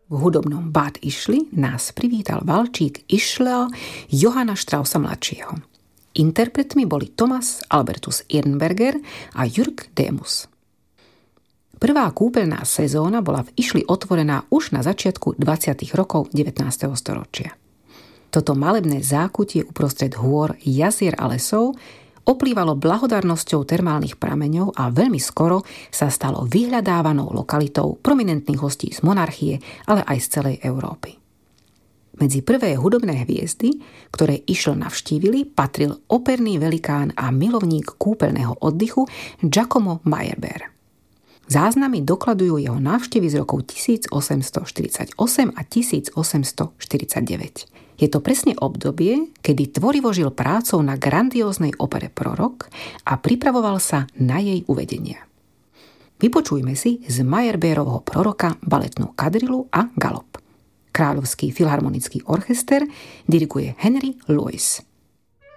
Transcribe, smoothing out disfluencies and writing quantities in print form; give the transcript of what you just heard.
V hudobnom Bad Ischli nás privítal valčík Ischlea Johanna Straussa mladšieho. Interpretmi boli Thomas Albertus Irnberger a Jürg Demus. Prvá kúpeľná sezóna bola v Ischli otvorená už na začiatku 20. rokov 19. storočia. Toto malebné zákutie uprostred hôr, jazier a lesov oplývalo blahodarnosťou termálnych prameňov a veľmi skoro sa stalo vyhľadávanou lokalitou prominentných hostí z monarchie, ale aj z celej Európy. Medzi prvé hudobné hviezdy, ktoré Ischl navštívili, patril operný velikán a milovník kúpeľného oddychu Giacomo Meyerbeer. Záznamy dokladujú jeho návštevy z rokov 1848 a 1849. Je to presne obdobie, kedy tvorivo žil prácou na grandióznej opere Prorok a pripravoval sa na jej uvedenia. Vypočujme si z Meyerbeerovho Proroka baletnú kadrilu a galop. Kráľovský filharmonický orchester diriguje Henry Lewis.